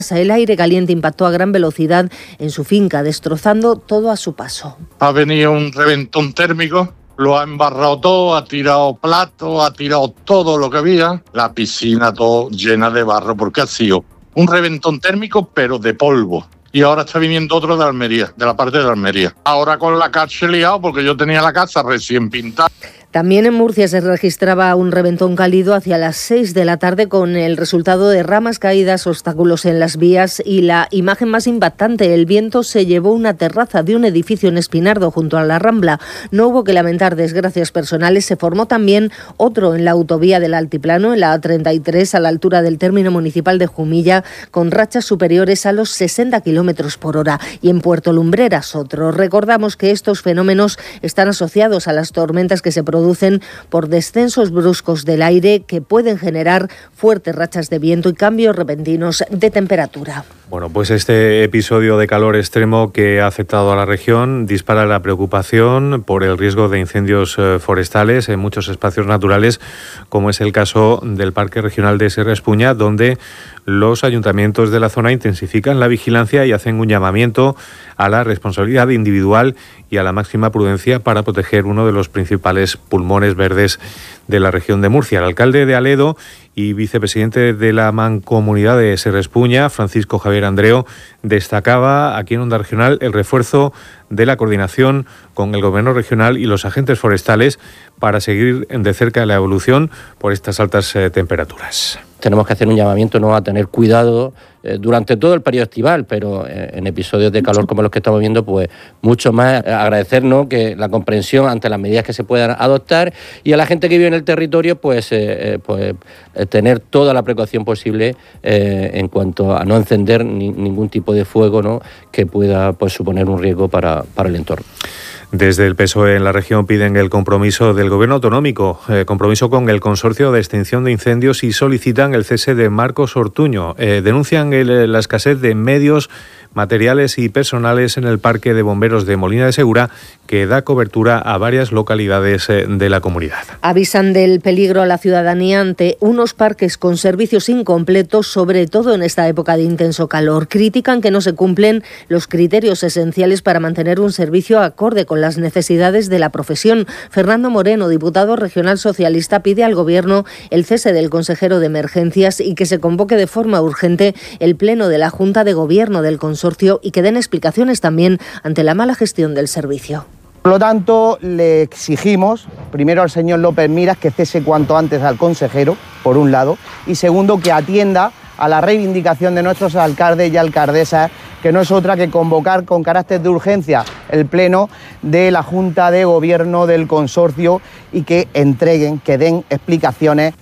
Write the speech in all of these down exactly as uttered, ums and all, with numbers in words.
El aire caliente impactó a gran velocidad en su finca, destrozando todo a su paso. Ha venido un reventón térmico, lo ha embarrado todo, ha tirado platos, ha tirado todo lo que había. La piscina todo llena de barro, porque ha sido un reventón térmico, pero de polvo. Y ahora está viniendo otro de Almería, de la parte de Almería. Ahora con la casa liado, porque yo tenía la casa recién pintada. También en Murcia se registraba un reventón cálido hacia las seis de la tarde, con el resultado de ramas caídas, obstáculos en las vías y la imagen más impactante: el viento se llevó una terraza de un edificio en Espinardo, junto a la Rambla. No hubo que lamentar desgracias personales. Se formó también otro en la autovía del Altiplano, en la A treinta y tres, a la altura del término municipal de Jumilla, con rachas superiores a los sesenta kilómetros por hora. Y en Puerto Lumbreras otro. Recordamos que estos fenómenos están asociados a las tormentas que se producen producen por descensos bruscos del aire, que pueden generar fuertes rachas de viento y cambios repentinos de temperatura. Bueno, pues este episodio de calor extremo que ha afectado a la región dispara la preocupación por el riesgo de incendios forestales en muchos espacios naturales, como es el caso del Parque Regional de Serra Espuña, donde los ayuntamientos de la zona intensifican la vigilancia y hacen un llamamiento a la responsabilidad individual y a la máxima prudencia para proteger uno de los principales pulmones verdes de la región de Murcia. El alcalde de Aledo y vicepresidente de la Mancomunidad de Serra Espuña, Francisco Javier Andreo, destacaba aquí en Onda Regional el refuerzo de la coordinación con el Gobierno regional y los agentes forestales para seguir de cerca la evolución por estas altas eh, temperaturas. Tenemos que hacer un llamamiento, ¿no?, a tener cuidado eh, durante todo el periodo estival, pero eh, en episodios de calor como los que estamos viendo, pues mucho más. Eh, agradecernos que la comprensión ante las medidas que se puedan adoptar, y a la gente que vive en el territorio, pues, eh, eh, pues eh, tener toda la precaución posible eh, en cuanto a no encender ni, ningún tipo de fuego, ¿no?, que pueda, pues, suponer un riesgo para, para el entorno. Desde el P S O E en la región piden el compromiso del Gobierno autonómico, eh, compromiso con el Consorcio de Extinción de Incendios, y solicitan el cese de Marcos Ortuño. Eh, denuncian el, la escasez de medios, materiales y personales en el Parque de Bomberos de Molina de Segura, que da cobertura a varias localidades de la comunidad. Avisan del peligro a la ciudadanía ante unos parques con servicios incompletos, sobre todo en esta época de intenso calor. Critican que no se cumplen los criterios esenciales para mantener un servicio acorde con las necesidades de la profesión. Fernando Moreno, diputado regional socialista, pide al Gobierno el cese del consejero de Emergencias y que se convoque de forma urgente el pleno de la Junta de Gobierno del Consorcio, y que den explicaciones también ante la mala gestión del servicio. Por lo tanto, le exigimos, primero al señor López Miras, que cese cuanto antes al consejero, por un lado, y segundo, que atienda a la reivindicación de nuestros alcaldes y alcaldesas, que no es otra que convocar con carácter de urgencia el pleno de la Junta de Gobierno del Consorcio y que entreguen, que den explicaciones.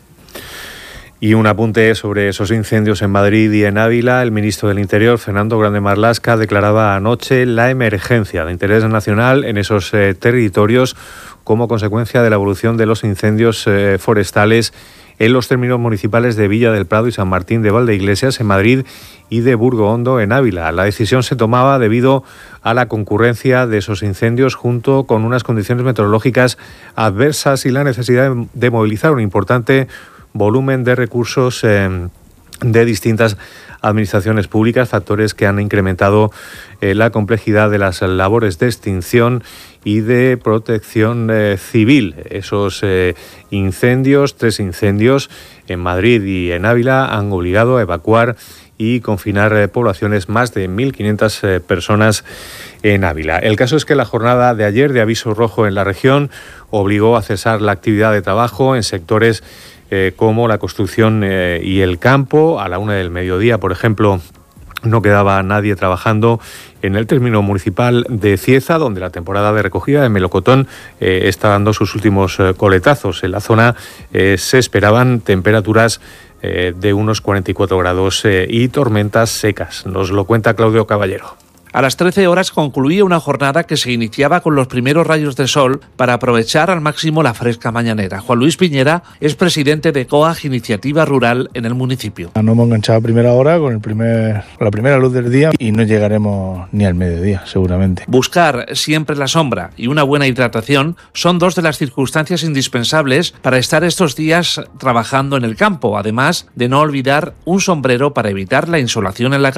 Y un apunte sobre esos incendios en Madrid y en Ávila. El ministro del Interior, Fernando Grande Marlaska, declaraba anoche la emergencia de interés nacional en esos eh, territorios como consecuencia de la evolución de los incendios eh, forestales en los términos municipales de Villa del Prado y San Martín de Valdeiglesias en Madrid y de Burgo Hondo en Ávila. La decisión se tomaba debido a la concurrencia de esos incendios, junto con unas condiciones meteorológicas adversas y la necesidad de, de movilizar un importante volumen de recursos eh, de distintas administraciones públicas, factores que han incrementado eh, la complejidad de las labores de extinción y de protección eh, civil. Esos eh, incendios, tres incendios en Madrid y en Ávila, han obligado a evacuar y confinar eh, poblaciones, más de mil quinientas eh, personas en Ávila. El caso es que la jornada de ayer de aviso rojo en la región obligó a cesar la actividad de trabajo en sectores Eh, como la construcción eh, y el campo. A la una del mediodía, por ejemplo, no quedaba nadie trabajando en el término municipal de Cieza, donde la temporada de recogida de melocotón eh, está dando sus últimos eh, coletazos. En la zona eh, se esperaban temperaturas eh, de unos cuarenta y cuatro grados eh, y tormentas secas. Nos lo cuenta Claudio Caballero. A las trece horas concluía una jornada que se iniciaba con los primeros rayos de sol para aprovechar al máximo la fresca mañanera. Juan Luis Piñera es presidente de COAG Iniciativa Rural en el municipio. Nos hemos enganchado a primera hora con el primer, la primera luz del día y no llegaremos ni al mediodía, seguramente. Buscar siempre la sombra y una buena hidratación son dos de las circunstancias indispensables para estar estos días trabajando en el campo, además de no olvidar un sombrero para evitar la insolación en la cabeza.